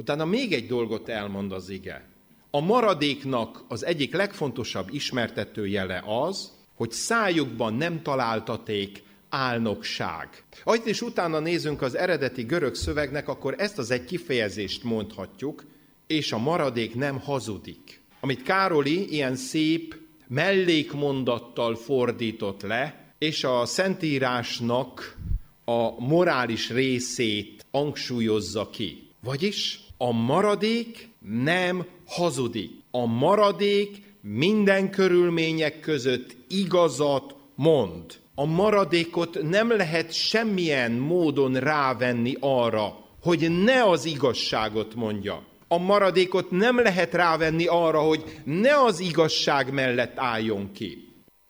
Utána még egy dolgot elmond az ige. A maradéknak az egyik legfontosabb ismertető jele az, hogy szájukban nem találtaték álnokság. Ahogy is utána nézünk az eredeti görög szövegnek, akkor ezt az egy kifejezést mondhatjuk, és a maradék nem hazudik. Amit Károli ilyen szép mellékmondattal fordított le, és a Szentírásnak a morális részét hangsúlyozza ki. Vagyis a maradék nem hazudik. A maradék minden körülmények között igazat mond. A maradékot nem lehet semmilyen módon rávenni arra, hogy ne az igazságot mondja. A maradékot nem lehet rávenni arra, hogy ne az igazság mellett álljon ki.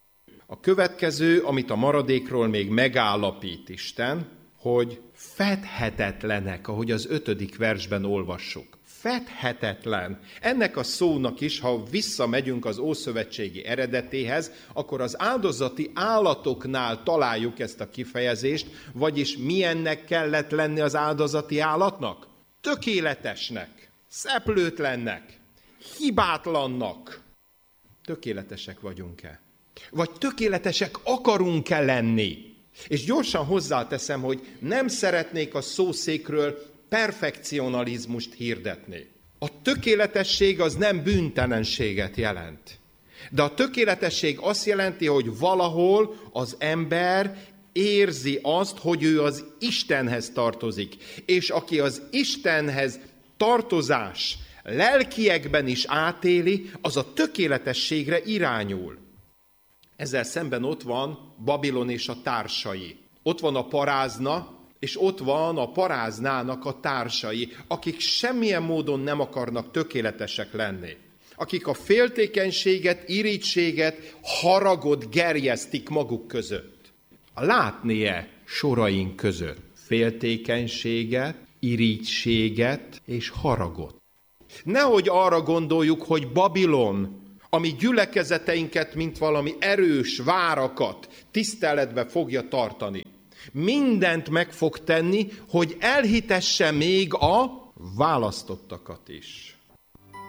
A következő, amit a maradékról még megállapít Isten, hogy fedhetetlenek, ahogy az 5. versben olvassuk. Fedhetetlen. Ennek a szónak is, ha visszamegyünk az ószövetségi eredetéhez, akkor az áldozati állatoknál találjuk ezt a kifejezést, vagyis milyennek kellett lenni az áldozati állatnak? Tökéletesnek, szeplőtlennek, hibátlannak. Tökéletesek vagyunk-e? Vagy tökéletesek akarunk-e lenni? És gyorsan hozzáteszem, hogy nem szeretnék a szószékről perfekcionalizmust hirdetni. A tökéletesség az nem bűntelenséget jelent. De a tökéletesség azt jelenti, hogy valahol az ember érzi azt, hogy ő az Istenhez tartozik. És aki az Istenhez tartozás lelkiekben is átéli, az a tökéletességre irányul. Ezzel szemben ott van Babilon és a társai. Ott van a parázna, és ott van a paráznának a társai, akik semmilyen módon nem akarnak tökéletesek lenni. Akik a féltékenységet, irítséget, haragot gerjesztik maguk között. Látni-e soraink között féltékenységet, irítséget és haragot? Nehogy arra gondoljuk, hogy Babilon, ami gyülekezeteinket, mint valami erős várakat tiszteletbe fogja tartani. Mindent meg fog tenni, hogy elhitesse még a választottakat is.